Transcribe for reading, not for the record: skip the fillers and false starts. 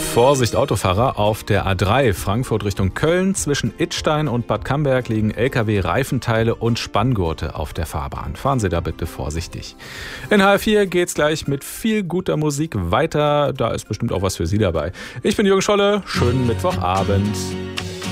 Vorsicht Autofahrer, auf der A3 Frankfurt Richtung Köln zwischen Idstein und Bad Camberg liegen LKW-Reifenteile und Spanngurte auf der Fahrbahn. Fahren Sie da bitte vorsichtig. In HR4 geht's gleich mit viel guter Musik weiter. Da ist bestimmt auch was für Sie dabei. Ich bin Jürgen Scholle. Schönen Mittwochabend.